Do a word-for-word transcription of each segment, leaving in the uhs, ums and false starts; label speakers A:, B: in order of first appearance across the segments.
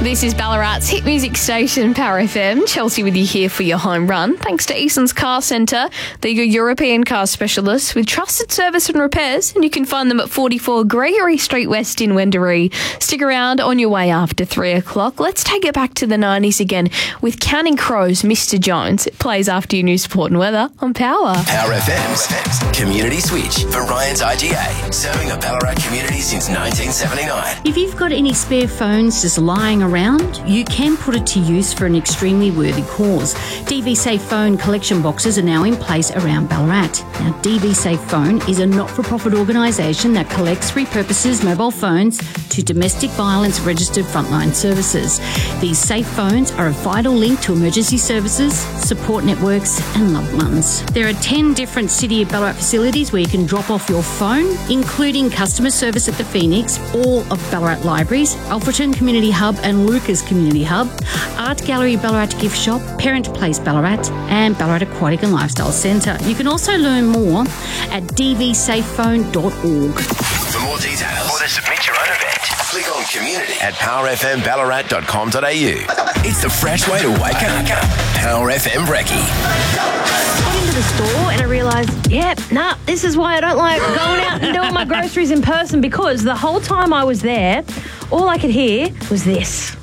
A: This is Ballarat's hit music station, Power F M. Chelsea with you here for your home run. Thanks to Eason's Car Centre. They're your European car specialists with trusted service and repairs, and you can find them at forty-four Gregory Street West in Wendouree. Stick around on your way after three o'clock. Let's take it back to the nineties again with Counting Crows, Mister Jones. It plays after your news, sport and weather on Power.
B: Power F M's Community Switch for Ryan's I G A, serving a Ballarat community since nineteen seventy-nine.
C: If you've got any spare phones just lying around, you can put it to use for an extremely worthy cause. D V Safe Phone collection boxes are now in place around Ballarat. Now, D V Safe Phone is a not-for-profit organisation that collects, repurposes mobile phones to domestic violence registered frontline services. These safe phones are a vital link to emergency services, support networks and loved ones. There are ten different City of Ballarat facilities where you can drop off your phone, including customer service at the Phoenix, all of Ballarat Libraries, Alfreton Community Hub and Lucas Community Hub, Art Gallery Ballarat Gift Shop, Parent Place Ballarat and Ballarat Aquatic and Lifestyle Centre. You can also learn more at d v safe phone dot org.
B: For more details or to submit your own event, click on community at power f m ballarat dot com dot a u. It's the fresh way to wake up. Power F M Brekkie.
D: I went into the store and I realised, yep, nah, this is why I don't like going out and doing my groceries in person, because the whole time I was there, all I could hear was this.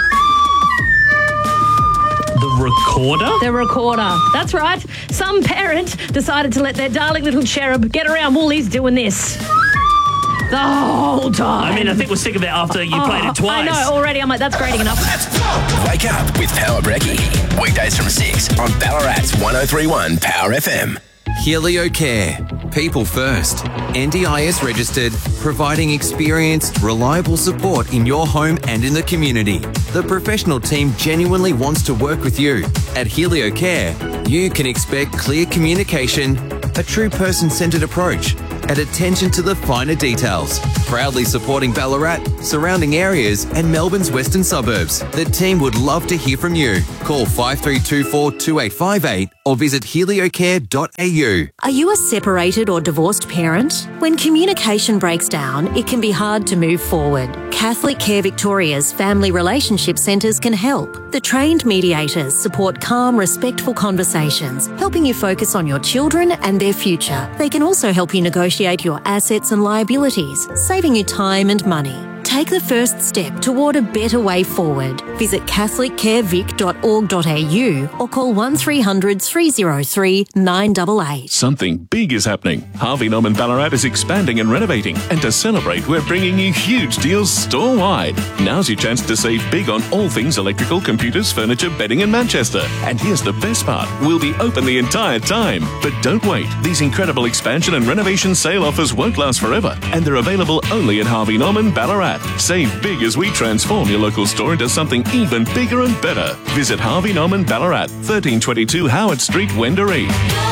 E: The recorder?
D: The recorder. That's right. Some parent decided to let their darling little cherub get around Woolies doing this. The whole time.
E: I mean, I think we're sick of it after you
D: oh,
E: played it twice.
D: I know, already. I'm like, that's grating enough.
B: Wake up with Power Brekkie. Weekdays from six on Ballarat's one oh three point one Power F M.
F: Helio Care. People first. N D I S registered, providing experienced, reliable support in your home and in the community. The professional team genuinely wants to work with you. At Helio Care, you can expect clear communication, a true person-centred approach, and attention to the finer details. Proudly supporting Ballarat, surrounding areas and Melbourne's western suburbs. The team would love to hear from you. Call five three two four two eight five eight or visit helio care dot a u.
G: Are you a separated or divorced parent? When communication breaks down, it can be hard to move forward. Catholic Care Victoria's Family Relationship Centres can help. The trained mediators support calm, respectful conversations, helping you focus on your children and their future. They can also help you negotiate your assets and liabilities, saving you time and money. Take the first step toward a better way forward. Visit catholic care vic dot org dot a u or call one three hundred three oh three nine eight eight.
H: Something big is happening. Harvey Norman Ballarat is expanding and renovating, and to celebrate, we're bringing you huge deals store-wide. Now's your chance to save big on all things electrical, computers, furniture, bedding and Manchester. And here's the best part. We'll be open the entire time. But don't wait. These incredible expansion and renovation sale offers won't last forever, and they're available only at Harvey Norman Ballarat. Save big as we transform your local store into something even bigger and better. Visit Harvey Norman Ballarat, thirteen twenty-two Howard Street, Wendouree.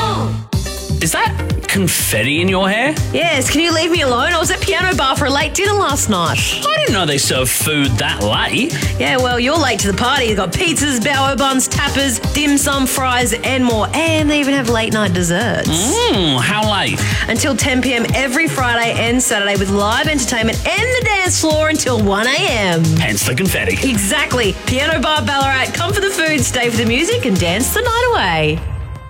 E: Is that confetti in your hair?
D: Yes, can you leave me alone? I was at Piano Bar for a late dinner last night.
E: I didn't know they serve food that late.
D: Yeah, well, you're late to the party. You've got pizzas, bao buns, tappers, dim sum, fries and more. And they even have late night desserts.
E: Mmm, how late?
D: Until ten p m every Friday and Saturday with live entertainment and the dance floor until one a m.
E: Hence the confetti.
D: Exactly. Piano Bar Ballarat. Come for the food, stay for the music and dance the night away.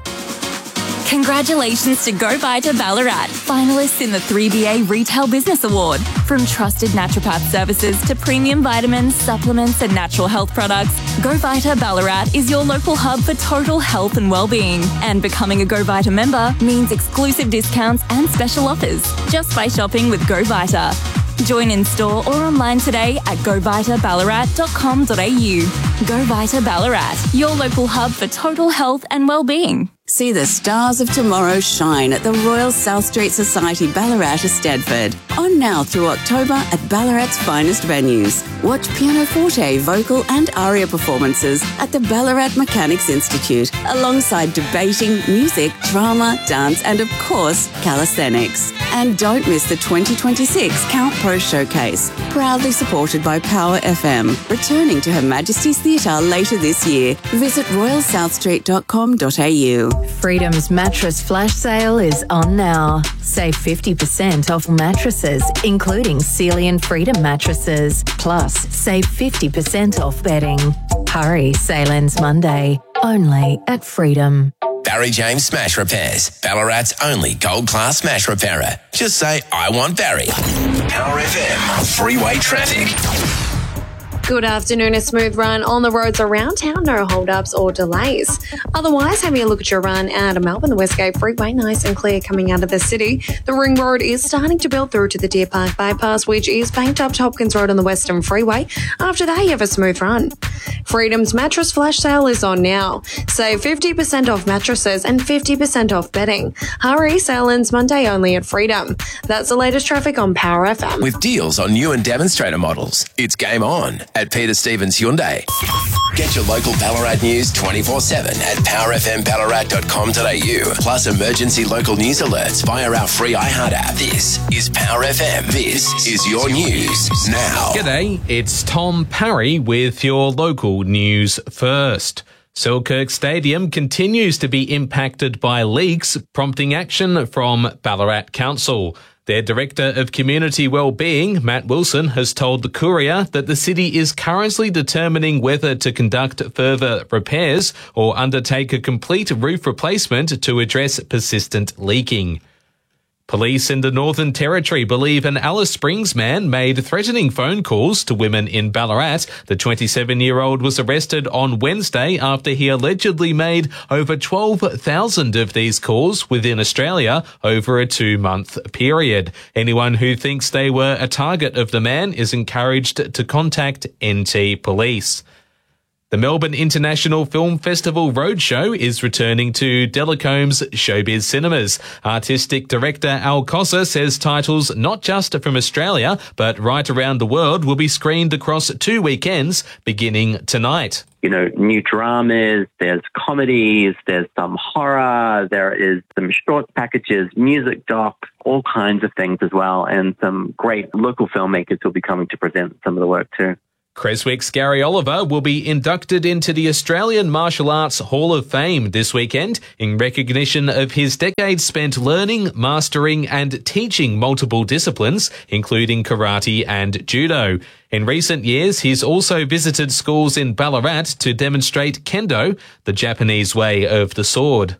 I: Congratulations to Go Vita Ballarat, finalists in the three B A Retail Business Award. From trusted naturopath services to premium vitamins, supplements and natural health products, Go Vita Ballarat is your local hub for total health and well-being. And becoming a Go Vita member means exclusive discounts and special offers just by shopping with Go Vita. Join in store or online today at go vita ballarat dot com dot a u. Go Vita Ballarat, your local hub for total health and well-being.
J: See the stars of tomorrow shine at the Royal South Street Society Ballarat Eisteddfod. On now through October at Ballarat's finest venues. Watch pianoforte, vocal and aria performances at the Ballarat Mechanics Institute, alongside debating, music, drama, dance and of course calisthenics. And don't miss the twenty twenty-six Count Pro Showcase, proudly supported by Power F M, returning to Her Majesty's Theatre later this year. Visit royal south street dot com dot a u.
K: Freedom's mattress flash sale is on now. Save fifty percent off mattresses, including Sealy and Freedom mattresses. Plus, save fifty percent off bedding. Hurry, sale ends Monday, only at Freedom.
B: Barry James Smash Repairs, Ballarat's only gold-class smash repairer. Just say, I want Barry. Power F M, freeway traffic.
L: Good afternoon. A smooth run on the roads around town. No hold-ups or delays. Otherwise, having a look at your run out of Melbourne, the Westgate Freeway, nice and clear coming out of the city. The Ring Road is starting to build through to the Deer Park Bypass, which is banked up to Hopkins Road on the Western Freeway. After that, you have a smooth run. Freedom's mattress flash sale is on now. Save fifty percent off mattresses and fifty percent off bedding. Hurry, sale ends Monday only at Freedom. That's the latest traffic on Power F M.
B: With deals on new and demonstrator models, it's game on at Peter Stevens Hyundai. Get your local Ballarat news twenty-four seven at power f m ballarat dot com dot a u. Plus emergency local news alerts via our free iHeart app. This is Power F M. This is your news now.
M: G'day, it's Tom Parry with your local news first. Selkirk Stadium continues to be impacted by leaks, prompting action from Ballarat Council. Their Director of Community Wellbeing, Matt Wilson, has told the Courier that the city is currently determining whether to conduct further repairs or undertake a complete roof replacement to address persistent leaking. Police in the Northern Territory believe an Alice Springs man made threatening phone calls to women in Ballarat. The twenty-seven-year-old was arrested on Wednesday after he allegedly made over twelve thousand of these calls within Australia over a two-month period. Anyone who thinks they were a target of the man is encouraged to contact N T Police. The Melbourne International Film Festival Roadshow is returning to Delacomb's Showbiz Cinemas. Artistic director Al Cossa says titles not just from Australia, but right around the world will be screened across two weekends, beginning tonight.
N: You know, new dramas, there's comedies, there's some horror, there is some short packages, music docs, all kinds of things as well, and some great local filmmakers who'll be coming to present some of the work too.
M: Creswick's Gary Oliver will be inducted into the Australian Martial Arts Hall of Fame this weekend in recognition of his decades spent learning, mastering and teaching multiple disciplines, including karate and judo. In recent years, he's also visited schools in Ballarat to demonstrate kendo, the Japanese way of the sword.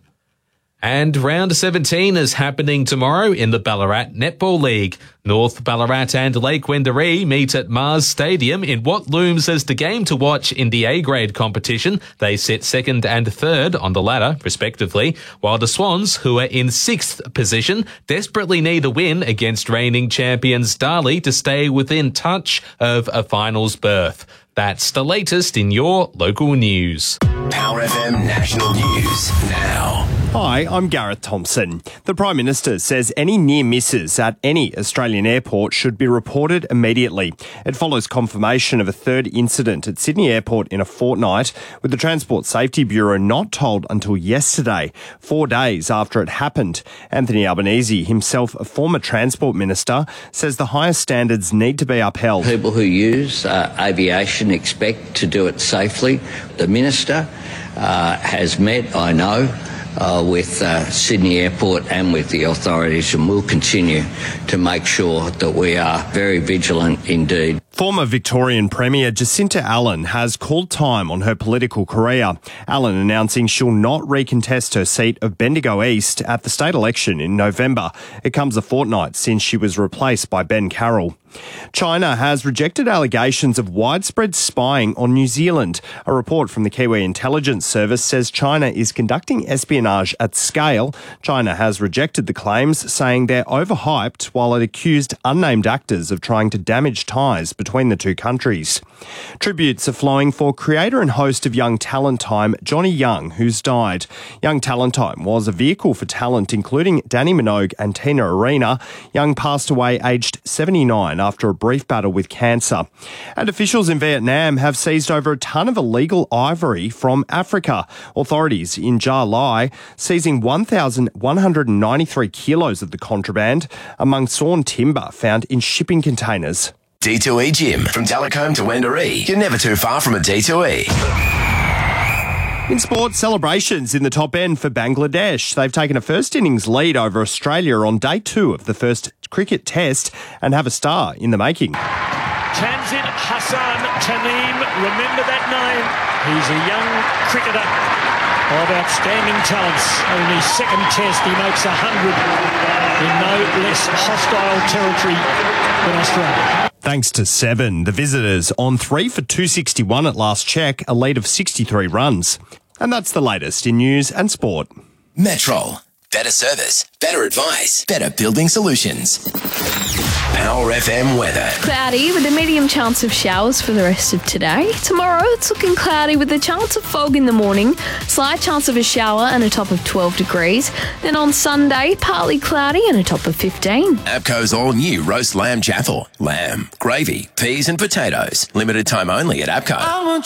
M: And round seventeen is happening tomorrow in the Ballarat Netball League. North Ballarat and Lake Wendouree meet at Mars Stadium in what looms as the game to watch in the A-grade competition. They sit second and third on the ladder, respectively, while the Swans, who are in sixth position, desperately need a win against reigning champions Darley to stay within touch of a finals berth. That's the latest in your local news.
B: Power F M National News now.
O: Hi, I'm Gareth Thompson. The Prime Minister says any near misses at any Australian airport should be reported immediately. It follows confirmation of a third incident at Sydney Airport in a fortnight, with the Transport Safety Bureau not told until yesterday, four days after it happened. Anthony Albanese, himself a former Transport Minister, says the highest standards need to be upheld.
P: People who use uh, aviation expect to do it safely. The Minister uh, has met, I know, Uh, with uh, Sydney Airport and with the authorities, and we'll continue to make sure that we are very vigilant indeed.
O: Former Victorian Premier Jacinta Allen has called time on her political career. Allen announcing she'll not recontest her seat of Bendigo East at the state election in November. It comes a fortnight since she was replaced by Ben Carroll. China has rejected allegations of widespread spying on New Zealand. A report from the Kiwi Intelligence Service says China is conducting espionage at scale. China has rejected the claims, saying they're overhyped, while it accused unnamed actors of trying to damage ties between between the two countries. Tributes are flowing for creator and host of Young Talent Time, Johnny Young, who's died. Young Talent Time was a vehicle for talent, including Danny Minogue and Tina Arena. Young passed away aged seventy-nine after a brief battle with cancer. And officials in Vietnam have seized over a tonne of illegal ivory from Africa. Authorities in Gia Lai seizing one thousand one hundred ninety-three kilos of the contraband among sawn timber found in shipping containers.
B: D two E Gym. From Telecombe to Wendouree, you're never too far from a D two E.
O: In sport, celebrations in the top end for Bangladesh. They've taken a first innings lead over Australia on day two of the first cricket test and have a star in the making.
Q: Tanzin Hassan Taneem, remember that name. He's a young cricketer of outstanding talents. Only second test, he makes a hundred in no less hostile territory than Australia.
O: Thanks to Seven, the visitors on three for two sixty-one at last check, a lead of sixty-three runs. And that's the latest in news and sport.
B: Metrol. Better service, better advice, better building solutions. Power F M weather.
A: Cloudy with a medium chance of showers for the rest of today. Tomorrow it's looking cloudy with a chance of fog in the morning, slight chance of a shower and a top of twelve degrees. Then on Sunday, partly cloudy and a top of fifteen.
B: APCO's all new roast lamb jaffle. Lamb, gravy, peas and potatoes. Limited time only at APCO.